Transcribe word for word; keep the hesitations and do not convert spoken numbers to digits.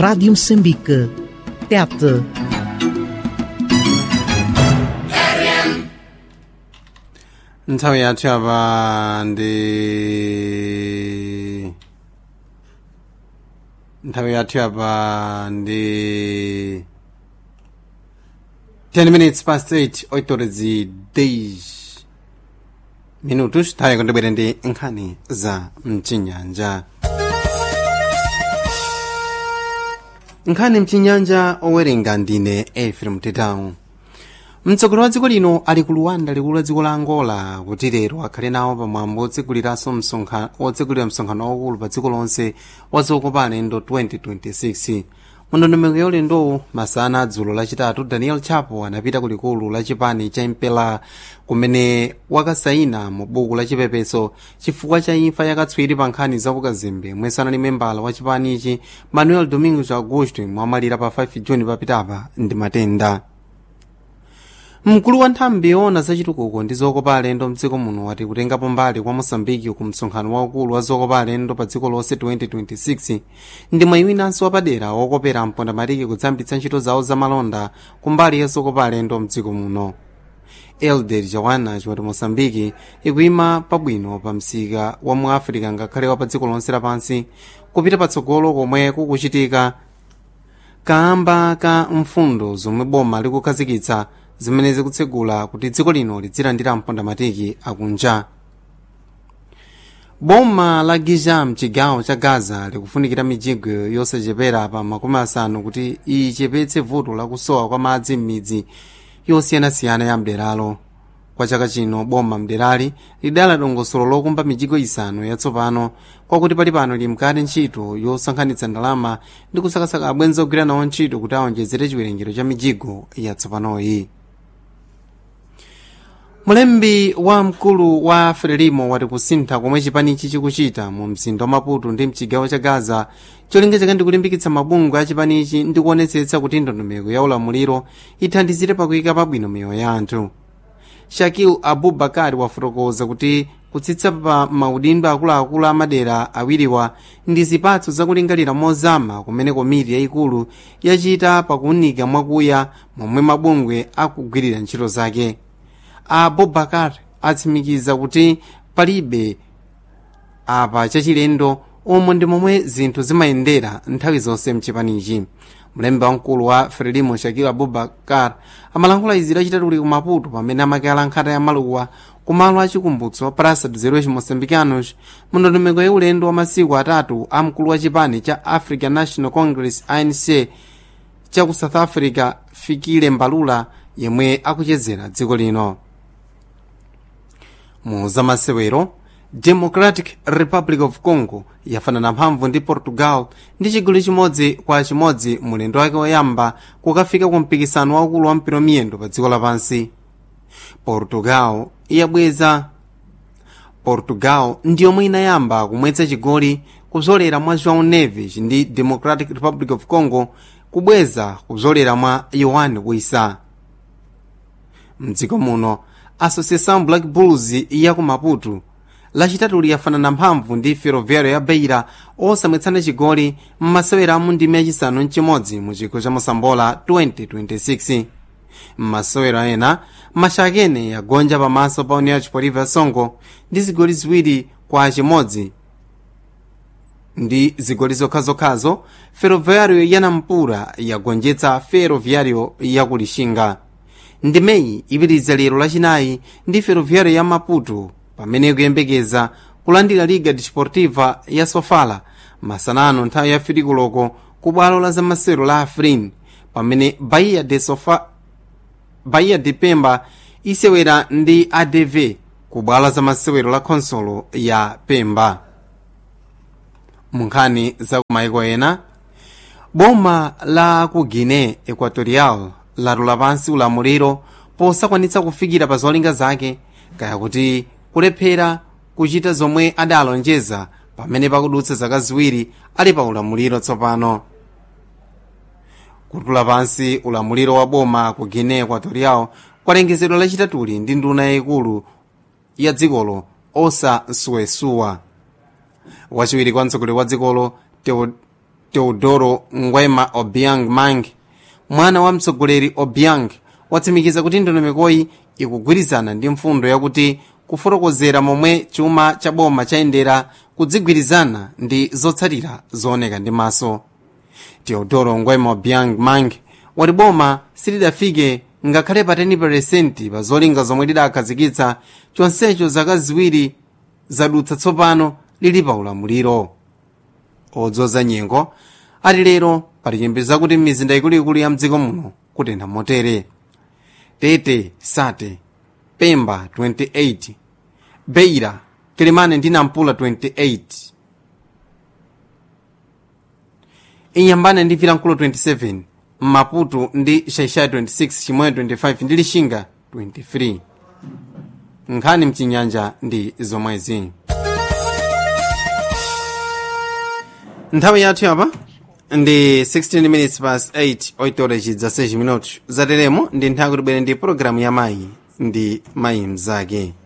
Rádio Moçambique. Tete. nthawi yathu apa ndi nthawi yathu apa ndi ten minutes past eight, oito horas e dez minutos. nthawi yakundibwera ndi nkhani za mchinyanja. nkhani mchinyanja owerenga ndine Efrem Tetawu. mtsogoleri wa dziko lino ali ku Luanda likulu la dziko la Angola kuti lero akhale nawo pamwambo otseguliraso msonkhano otsegulira msonkhano waukulu pa dziko lonse wa zokopa alendo twenty twenty-six. mundondomeko ya ulendowu masana adzulo lachitatu Daniel Chapo anapita ku likulu la chipani cha Impela kumene wakasayina mu buku la chipepeso chifukwa cha imfa yakatswiri pa nkhani za kukazembe mwese anali membala wa chipanichi Manuel Domingos Augusto mwamwalira pa five Juni papitapa ndi matenda. mkulu wa nthambi yoona zachitukuko ndi zokopa alendo mdziko muno wati kutengapo mbali kwa Mosambiki ku msonkhano waukulu wa zokopa alendo pa dziko lonse twenty twenty-six ndi mwayi winanso wapadera wokopera mpondamatiki kudzambitsa ntchito zawo zamalonda ku mbali ya zokopa alendo mdziko muno. Elder Jawana wati Mosambiki ikuyima pabwino pa msika wa mu Africa ngakhale wa pa dziko lonse lapansi kupita patsogolo komwe kukuchitika kamba ka mfundo zomwe boma likukhazikitsa zimene zikutsegula kuti dziko lino lidzilandira mpondamatiki akunja. boma la Giza mchigawo cha Gaza likufunikira mijigo yosachepera pa makumi asanu kuti ichepetse vuto lakusowa kwa madzi m'midzi yosiyanasiyana ya mderalo. kwa chaka chino boma mderali lidala dongosolo lokumba mijigo isanu yatsopano kwakuti pali pano li mkati ntchito yosankhanitsa ndalama ndi kusakasaka abwenzi ogwira nawo ntchito kuti awonjezere chiwerengero cha mijigo yatsopanoyi. mulembi wa mkulu wa Frelimo wati kusintha komwe chipanichi chikuchita mu mzinda wa Maputo ndi mchigawo cha Gaza cholinga ndi kulimbikitsa mabungwe a chipanichi ndi kuonetsetsa kuti ndondomeko ya ulamuliro ithandizire pakuyika pabwino miyoyo ya anthu. Shakil Abubakar wafotokoza kuti kutsitsa pa maudindo akuluakulu amadera awiriwa ndi zipatso zakulingalira mozama kumene komiti yayikulu yachita pakuunika mwakuya momwe mabungwe akugwirira ntchito zake. Abubakar atsimikiza kuti palibe apa chachilendo omwe ndi momwe zinthu zimayendera nthawi zonse mchipanichi. mlembi wamkulu wa Frelimo Shakil Abubakar amalankhula izi lachitatu ku Maputo pamene amakhala nkhata ya maluwa kumalo achikumbutso Praça dos Heróis Moçambicanos mu ndondomeko ya ulendo wa masiku atatu a mkulu wa chipani cha African National Congress A N C cha ku South Africa Fikile Mbalula yemwe akuchezera dziko lino. mu zamasewero Democratic Republic of Congo yafanana mphamvu ndi Portugal ndi chigoli chimodzi kwa chimodzi mulendo wake woyamba kukafika ku mpikisano waukulu wa mpira miyendo pa dziko lapansi. Portugal iyabweza Portugal ndi yomwe inayamba kumwetsa chigoli kuzolera mwa João Neves ndi Democratic Republic of Congo kubweza kuzolera mwa Yohane Wissa. mdziko muno Associação Black Bulls ya ku Maputo lachitatu liyafanana mphamvu ndi Ferroviário ya Beira osamwetsana chigoli m'masewera amu ndime yachisanu mchimodzi mu chikho cha Mosambola twenty twenty-six. m'masewera ena Mashakene yagonja pamaso pa União Desportiva ya Songo ndi zigoli ziwiri kwa chimodzi ndi zigoli zokhazokhazo. Ferroviário ya Nampula yagonjetsa Ferroviário ya ku Lixinga. ndimeyi ipitiriza lero lachinayi ndi Ferroviário ya Maputo pamene ikuyembekeza kulandira Liga Desportiva ya Sofala masanano nthawi ya fitikuloko ku bwalo la zamasewero la Afrin pamene Bahia de Sofa Bahia de Pemba isewera ndi A D V ku bwalo la zamasewero la Consolo ya Pemba. munkhani za kumayiko ena boma la ku Guinea Equatorial latula pansi ulamuliro posakwanitsa kufikira pa zolinga zake kaya kuti kulephera kuchita zomwe adalonjeza pamene pakudutsa zaka ziwiri ali pa ulamuliro tsopano. kutula pansi ulamuliro wa boma ku Guinea Equatorial kwalengezedwa lachitatuli ndi nduna yayikulu ya dzikolo Osa Nsuesuwa. wachiwiri kwa mtsogoleri wa dzikolo Teodoro Ngwema Obiang Mang, mwana wa mtsogoleri Obiang, watsimikiza kuti ndondomekoyi ikugwirizana ndi mfundo yakuti kufotokozera momwe chuma cha boma chayendera kudzigwirizana ndi zotsatira zooneka ndi maso. Teodoro Ngwema Obiang Mang wati boma silidafike ngakhale pa ten percent pa zolinga zomwe lidakhazikitsa, chonsecho zaka ziwiri zadutsa tsopano lili pa ulamuliro. Odzoza nyengo ati lero pali chiyembekezo zakuti mizinda ikuluikulu ya mdziko muno kutentha motere: Tete, Sate, Pemba twenty-eight, Beira, Kilimane ndi Nampula twenty-eight, Inyambane ndi Vilankulu twenty-seven, Maputo ndi Xaixai twenty-six, Chimoyo twenty-five ndi Lixinga twenty-three. Nkhani mchinyanja ndi zomwezi. Nthawi yathu apa ndi sixteen minutes past eight, oito horas e dezesseis minutos. Zateremo ndi nthawi kuti tibwere ndi programu ya mayi ndi mayi mzake.